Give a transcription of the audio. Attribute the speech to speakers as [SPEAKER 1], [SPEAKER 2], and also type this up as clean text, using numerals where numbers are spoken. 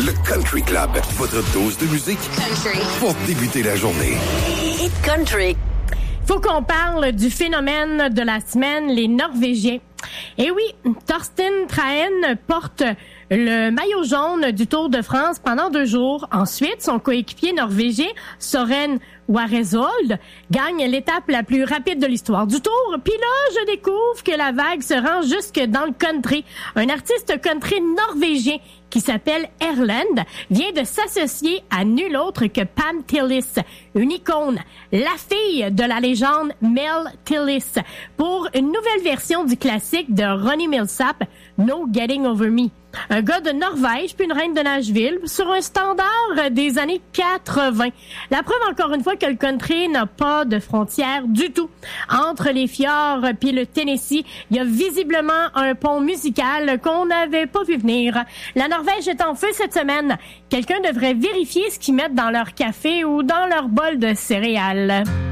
[SPEAKER 1] Le Country Club, votre dose de musique
[SPEAKER 2] Country.
[SPEAKER 1] Pour débuter la journée.
[SPEAKER 2] Hit country.
[SPEAKER 3] Faut qu'on parle du phénomène de la semaine, les Norvégiens. Et oui, Torsten Trahen porte le maillot jaune du Tour de France pendant 2 jours. Ensuite, son coéquipier norvégien, Søren Warezold, gagne l'étape la plus rapide de l'histoire du Tour. Puis là, je découvre que la vague se rend jusque dans le country. Un artiste country norvégien qui s'appelle Erlend vient de s'associer à nul autre que Pam Tillis, une icône, la fille de la légende Mel Tillis, pour une nouvelle version du classique de Ronnie Milsap, No Getting Over Me. Un gars de Norvège puis une reine de Nashville sur un standard des années 80. La preuve encore une fois que le country n'a pas de frontières du tout. Entre les fjords puis le Tennessee, il y a visiblement un pont musical qu'on n'avait pas vu venir. La Norvège est en feu cette semaine. Quelqu'un devrait vérifier ce qu'ils mettent dans leur café ou dans leur bol de céréales.